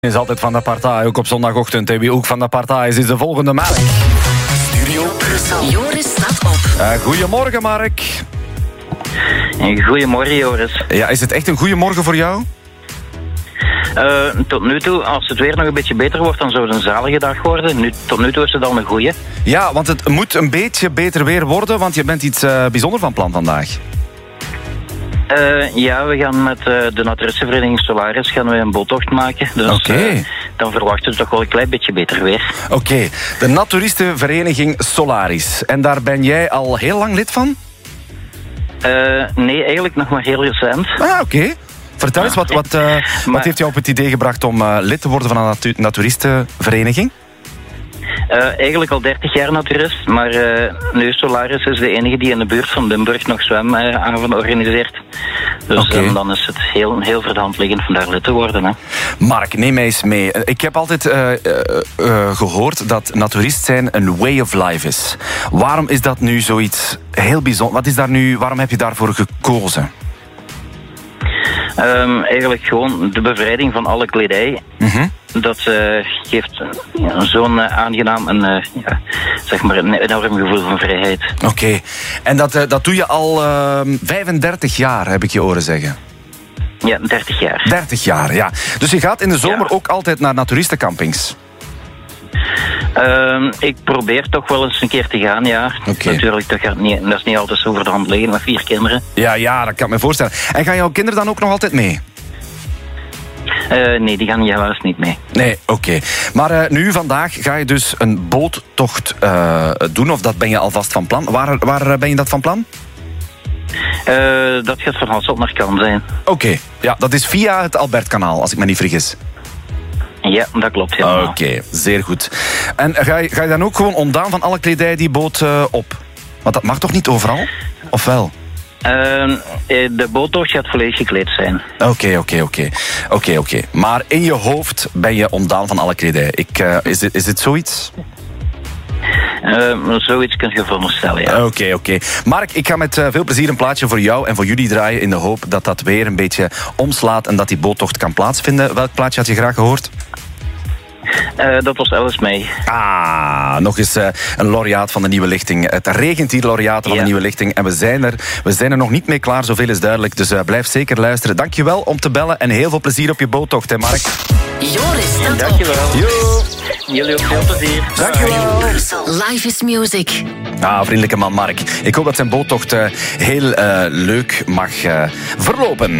Is altijd van de partij, ook op zondagochtend. En wie ook van de partij is de volgende Mark. Studio Brussel. Joris staat op. Goedemorgen, Mark. Goedemorgen, Joris. Ja, is het echt een goede morgen voor jou? Tot nu toe, als het weer nog een beetje beter wordt, dan zou het een zalige dag worden. Tot nu toe is het al een goeie. Ja, want het moet een beetje beter weer worden, want je bent iets bijzonders van plan vandaag. Ja, we gaan met de Naturistenvereniging Solaris gaan we een boottocht maken. Dus Oké. Dan verwachten we toch wel een klein beetje beter weer. Oké, de Naturistenvereniging Solaris. En daar ben jij al heel lang lid van? Nee, eigenlijk nog maar heel recent. Oké. Vertel eens, wat heeft jou op het idee gebracht om lid te worden van een naturistenvereniging? Eigenlijk al 30 jaar naturist, maar nu Solaris is de enige die in de buurt van Limburg nog zwemavonden organiseert. Dus dan is het heel voor de hand liggend van daar lid te worden. Hè. Mark, neem mij eens mee. Ik heb altijd gehoord dat naturist zijn een way of life is. Waarom is dat nu zoiets heel bijzonders? Wat is daar nu? Waarom heb je daarvoor gekozen? Eigenlijk gewoon de bevrijding van alle kledij. Dat geeft zo'n aangenaam en zeg maar een enorm gevoel van vrijheid. Oké. En dat doe je al 35 jaar, heb ik je horen zeggen. Ja, 30 jaar. 30 jaar, ja. Dus je gaat in de zomer ook altijd naar naturistencampings? Ik probeer toch wel eens een keer te gaan, ja. Okay. Natuurlijk, dat is niet altijd zo voor de hand liggen met 4 kinderen. Ja, dat kan ik me voorstellen. En gaan jouw kinderen dan ook nog altijd mee? Nee, die gaan helaas niet mee. Nee, oké. Maar nu, vandaag, ga je dus een boottocht doen, of dat ben je alvast van plan. Waar ben je dat van plan? Dat gaat van Hasselt naar Cannes zijn. Oké. Ja, dat is via het Albertkanaal, als ik me niet vergis. Ja, dat klopt helemaal. Oké, zeer goed. En ga je dan ook gewoon ontdaan van alle kledij die boot op? Want dat mag toch niet overal? Of wel? De boottocht gaat volledig gekleed zijn. Oké. Maar in je hoofd ben je ontdaan van alle kledij. Is dit zoiets? Zoiets kun je voorstellen, ja. Oké. Mark, ik ga met veel plezier een plaatje voor jou en voor jullie draaien in de hoop dat dat weer een beetje omslaat en dat die boottocht kan plaatsvinden. Welk plaatje had je graag gehoord? Dat was Alice May. Nog eens een laureaat van de Nieuwe Lichting. Het regent hier laureaten van de Nieuwe Lichting. En we zijn er nog niet mee klaar, zoveel is duidelijk. Dus blijf zeker luisteren. Dankjewel om te bellen en heel veel plezier op je boottocht, hè Mark. Joris staat op. Dankjewel. Yo. Jullie ook veel plezier. Dankjewel. Life is music. Vriendelijke man Mark. Ik hoop dat zijn boottocht heel leuk mag verlopen.